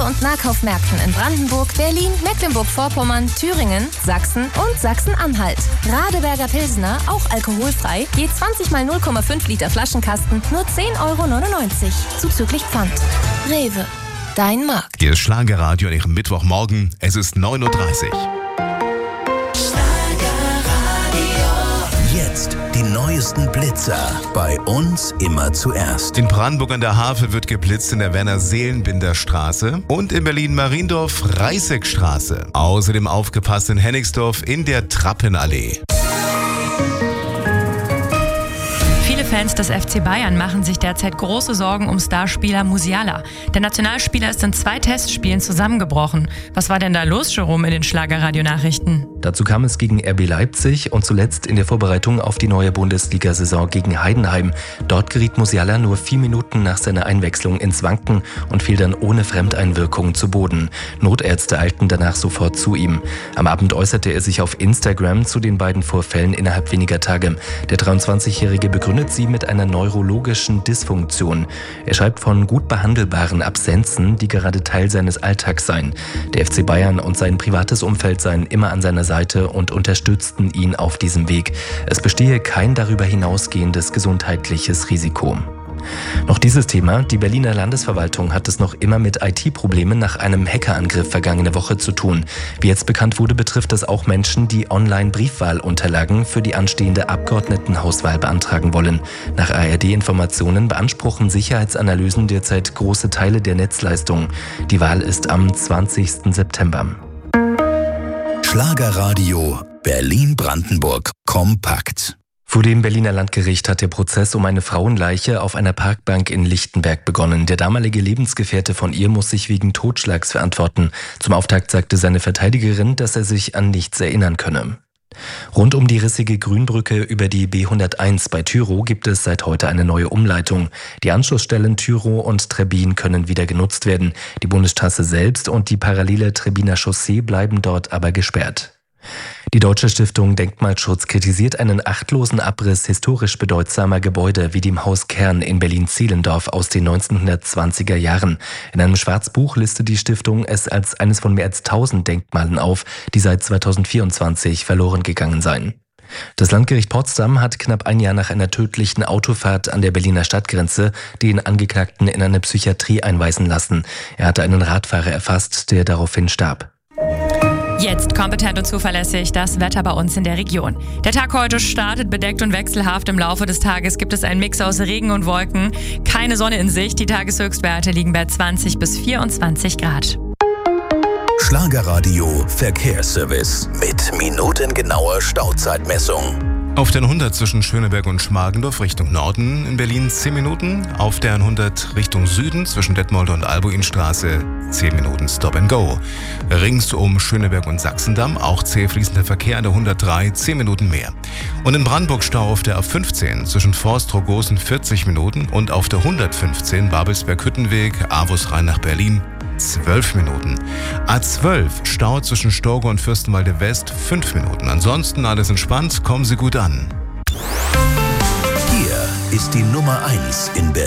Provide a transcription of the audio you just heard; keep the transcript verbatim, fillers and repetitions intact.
und Nahkaufmärkten in Brandenburg, Berlin, Mecklenburg-Vorpommern, Thüringen, Sachsen und Sachsen-Anhalt. Radeberger Pilsner, auch alkoholfrei, je zwanzig mal null Komma fünf Liter Flaschenkasten, nur zehn Euro neunundneunzig, zuzüglich Pfand. Rewe, dein Markt. Hier ist Schlagerradio an Ihrem Mittwochmorgen. Es ist neun Uhr dreißig. Jetzt die neuesten Blitzer. Bei uns immer zuerst. In Brandenburg an der Havel wird geblitzt in der Werner-Seelenbinder-Straße und in Berlin-Mariendorf-Reißeckstraße. Außerdem aufgepasst in Hennigsdorf in der Trappenallee. Viele Fans des F C Bayern machen sich derzeit große Sorgen um Starspieler Musiala. Der Nationalspieler ist in zwei Testspielen zusammengebrochen. Was war denn da los, Jerome, in den Schlagerradio-Nachrichten? Dazu kam es gegen R B Leipzig und zuletzt in der Vorbereitung auf die neue Bundesliga-Saison gegen Heidenheim. Dort geriet Musiala nur vier Minuten nach seiner Einwechslung ins Wanken und fiel dann ohne Fremdeinwirkung zu Boden. Notärzte eilten danach sofort zu ihm. Am Abend äußerte er sich auf Instagram zu den beiden Vorfällen innerhalb weniger Tage. Der dreiundzwanzigjährige begründet sie mit einer neurologischen Dysfunktion. Er schreibt von gut behandelbaren Absenzen, die gerade Teil seines Alltags seien. Der F C Bayern und sein privates Umfeld seien immer an seiner Seite und unterstützten ihn auf diesem Weg. Es bestehe kein darüber hinausgehendes gesundheitliches Risiko. Noch dieses Thema. Die Berliner Landesverwaltung hat es noch immer mit I T-Problemen nach einem Hackerangriff vergangene Woche zu tun. Wie jetzt bekannt wurde, betrifft das auch Menschen, die online Briefwahlunterlagen für die anstehende Abgeordnetenhauswahl beantragen wollen. Nach A R D-Informationen beanspruchen Sicherheitsanalysen derzeit große Teile der Netzleistung. Die Wahl ist am zwanzigsten September. Schlagerradio Berlin-Brandenburg kompakt. Vor dem Berliner Landgericht hat der Prozess um eine Frauenleiche auf einer Parkbank in Lichtenberg begonnen. Der damalige Lebensgefährte von ihr muss sich wegen Totschlags verantworten. Zum Auftakt sagte seine Verteidigerin, dass er sich an nichts erinnern könne. Rund um die rissige Grünbrücke über die B hunderteins bei Tyrow gibt es seit heute eine neue Umleitung. Die Anschlussstellen Tyrow und Trebbin können wieder genutzt werden. Die Bundesstraße selbst und die parallele Trebbiner Chaussee bleiben dort aber gesperrt. Die Deutsche Stiftung Denkmalschutz kritisiert einen achtlosen Abriss historisch bedeutsamer Gebäude wie dem Haus Kern in Berlin-Zehlendorf aus den neunzehnhundertzwanziger Jahren. In einem Schwarzbuch listet die Stiftung es als eines von mehr als tausend Denkmalen auf, die seit zweitausendvierundzwanzig verloren gegangen seien. Das Landgericht Potsdam hat knapp ein Jahr nach einer tödlichen Autofahrt an der Berliner Stadtgrenze den Angeklagten in eine Psychiatrie einweisen lassen. Er hatte einen Radfahrer erfasst, der daraufhin starb. Jetzt kompetent und zuverlässig das Wetter bei uns in der Region. Der Tag heute startet bedeckt und wechselhaft. Im Laufe des Tages gibt es einen Mix aus Regen und Wolken. Keine Sonne in Sicht. Die Tageshöchstwerte liegen bei zwanzig bis vierundzwanzig Grad. Schlagerradio Verkehrsservice mit minutengenauer Stauzeitmessung. Auf der hundert zwischen Schöneberg und Schmargendorf Richtung Norden in Berlin zehn Minuten. Auf der hundert Richtung Süden zwischen Detmolder und Albuinstraße zehn Minuten Stop and Go. Rings um Schöneberg und Sachsendamm auch zäh fließender Verkehr an der hundertdrei, zehn Minuten mehr. Und in Brandenburg Stau auf der A fünfzehn zwischen Forst-Rogosen vierzig Minuten und auf der hundertfünfzehn Babelsberg-Hüttenweg, Avus rein nach Berlin zwölf Minuten. A zwölf Stau zwischen Storgau und Fürstenwalde West fünf Minuten. Ansonsten alles entspannt, kommen Sie gut an. Hier ist die Nummer eins in Berlin.